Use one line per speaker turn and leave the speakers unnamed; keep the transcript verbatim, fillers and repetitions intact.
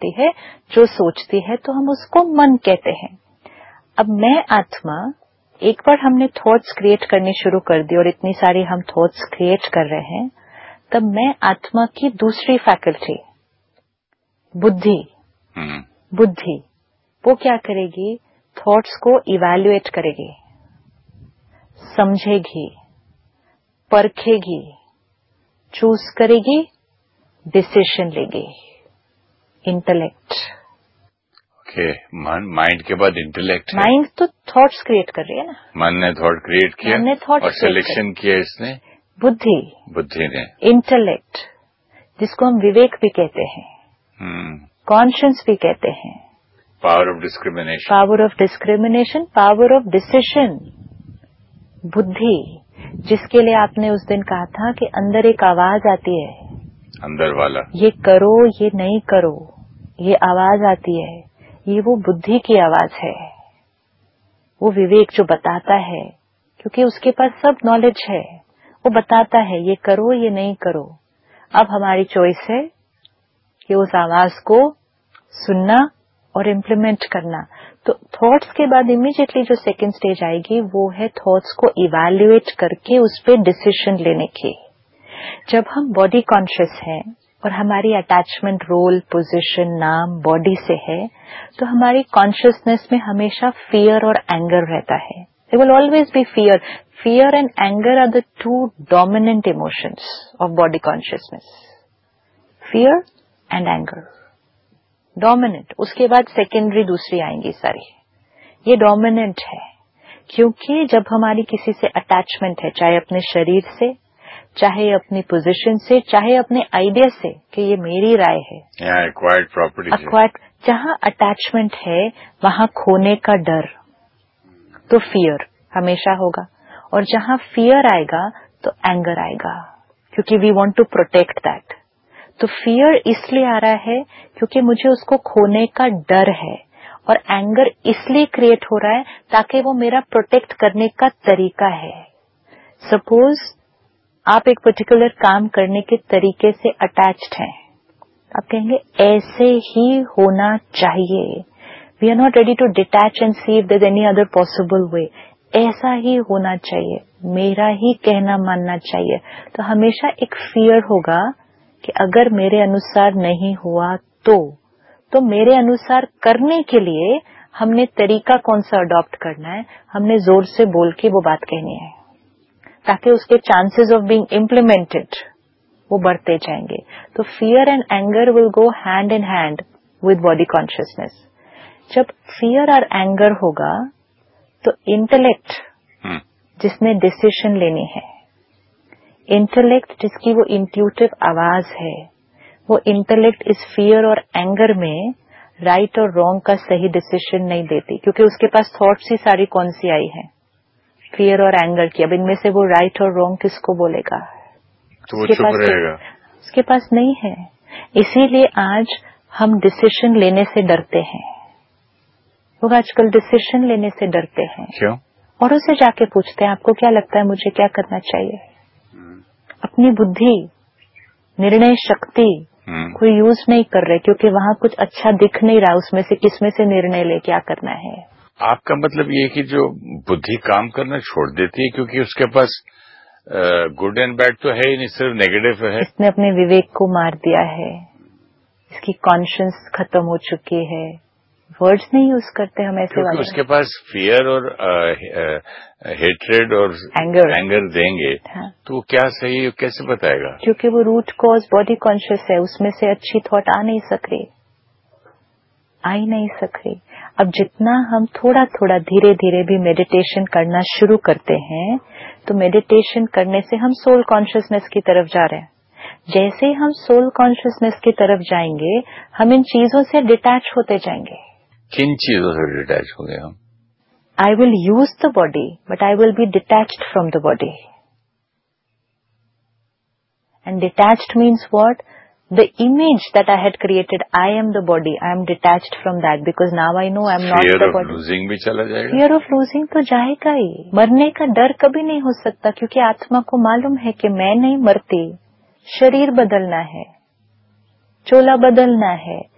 जाती है, जो सोचती है, तो हम उसको मन कहते हैं। अब मैं आत्मा, एक बार हमने थॉट्स क्रिएट करनी शुरू कर दी और इतनी सारी हम थॉट्स क्रिएट कर रहे हैं, तब मैं आत्मा की दूसरी फैकल्टी बुद्धि
hmm.
बुद्धि वो क्या करेगी? थॉट्स को इवैल्यूएट करेगी, समझेगी, परखेगी, चूज करेगी, डिसीजन लेगी। इंटेलेक्ट।
ओके, माइंड के बाद इंटेलेक्ट है।
माइंड तो थॉट्स क्रिएट कर रही है ना।
मन ने थॉट क्रिएट किया,
मन ने थॉट
और सिलेक्शन किया इसने
बुद्धि
बुद्धि ने।
इंटेलेक्ट, जिसको हम विवेक भी कहते हैं, कॉन्शियस भी कहते हैं,
power of discrimination
power of discrimination power of decision. बुद्धि, जिसके लिए आपने उस दिन कहा था कि अंदर एक आवाज आती है,
अंदर वाला,
ये करो ये नहीं करो, ये आवाज आती है, ये वो बुद्धि की आवाज है, वो विवेक जो बताता है, क्योंकि उसके पास सब नॉलेज है, वो बताता है ये करो ये नहीं करो। अब हमारी चॉइस है कि उस आवाज को सुनना और इम्प्लीमेंट करना। तो थॉट्स के बाद इमीडिएटली जो सेकंड स्टेज आएगी वो है थॉट्स को इवैल्यूएट करके उस पे डिसीजन लेने की। जब हम बॉडी कॉन्शियस हैं और हमारी अटैचमेंट रोल पोजीशन नाम बॉडी से है, तो हमारी कॉन्शियसनेस में हमेशा फियर और एंगर रहता है। There will always be fear. Fear and anger are the two dominant emotions of body consciousness. Fear and anger. Dominant. उसके बाद सेकेंडरी दूसरी आएंगी सारी। ये डोमिनेंट है, क्योंकि जब हमारी किसी से अटैचमेंट है, चाहे अपने शरीर से, चाहे अपनी पोजीशन से, चाहे अपने आइडिया से कि ये मेरी राय है,
एक्वायर्ड प्रॉपर्टी,
एक्वायर्ड, जहां अटैचमेंट है वहां खोने का डर, तो फियर हमेशा होगा। और जहां फियर आएगा तो एंगर आएगा, क्योंकि we want to protect that. तो फियर इसलिए आ रहा है क्योंकि मुझे उसको खोने का डर है, और एंगर इसलिए क्रिएट हो रहा है ताकि वो मेरा प्रोटेक्ट करने का तरीका है। सपोज आप एक पर्टिकुलर काम करने के तरीके से अटैच्ड हैं, आप कहेंगे ऐसे ही होना चाहिए, we are not ready to detach and see if there is any other possible way, ऐसा ही होना चाहिए, मेरा ही कहना मानना चाहिए। तो हमेशा एक फियर होगा कि अगर मेरे अनुसार नहीं हुआ तो तो मेरे अनुसार करने के लिए हमने तरीका कौन सा अडॉप्ट करना है, हमने जोर से बोल के वो बात कहनी है, ताकि उसके चांसेस ऑफ बीइंग इम्प्लीमेंटेड वो बढ़ते जाएंगे। तो fear and anger will go hand in hand with body consciousness. जब फियर और एंगर होगा तो इंटेलेक्ट जिसने डिसीजन लेनी है, इंटेलेक्ट जिसकी वो इंट्यूटिव आवाज है, वो इंटेलेक्ट इस फियर और एंगर में राइट और रॉन्ग का सही डिसीजन नहीं देती, क्योंकि उसके पास थॉट्स ही सारी कौन सी आई है, फियर और एंगर की। अब इनमें से वो राइट और रॉन्ग किसको बोलेगा?
तो वो चुप रहेगा,
उसके पास नहीं है। इसीलिए आज हम डिसीजन लेने से डरते हैं। लोग आजकल डिसीजन लेने से डरते हैं।
क्यों?
औरों से जाके पूछते हैं आपको क्या लगता है मुझे क्या करना चाहिए। अपनी बुद्धि, निर्णय शक्ति कोई यूज नहीं कर रहे, क्योंकि वहां कुछ अच्छा दिख नहीं रहा, उसमें से किसमें से निर्णय ले क्या करना है।
आपका मतलब ये कि जो बुद्धि काम करना छोड़ देती है क्योंकि उसके पास गुड एंड बैड तो है ही नहीं, सिर्फ नेगेटिव है।
इसने अपने विवेक को मार दिया है, इसकी कॉन्शियस खत्म हो चुकी है। वर्ड्स नहीं यूज करते हम ऐसे वाले,
उसके पास फियर और हेट्रेड और
एंगर
एंगर देंगे, हाँ। तो क्या सही कैसे बताएगा?
क्योंकि वो रूट कॉज बॉडी कॉन्शियस है, उसमें से अच्छी थॉट आ नहीं सक रही, आ ही नहीं सक रही। अब जितना हम थोड़ा थोड़ा धीरे धीरे भी मेडिटेशन करना शुरू करते हैं, तो मेडिटेशन करने से हम सोल कॉन्शियसनेस की तरफ जा रहे हैं। जैसे ही हम सोल कॉन्शियसनेस की तरफ जाएंगे, हम इन चीजों से डिटैच होते जाएंगे।
किन चीजों से डिटैच हो गए हम?
I will use the body, but I will be detached from the body. And detached means what? The image that I had created, I am the body, I am detached from that because now I know I am not the body.
Fear of losing भी चला जाएगा?
Fear of losing तो जाएगा ही। मरने का डर कभी नहीं हो सकता, क्योंकि आत्मा को मालूम है कि मैं नहीं मरती, शरीर बदलना है, चोला बदलना है,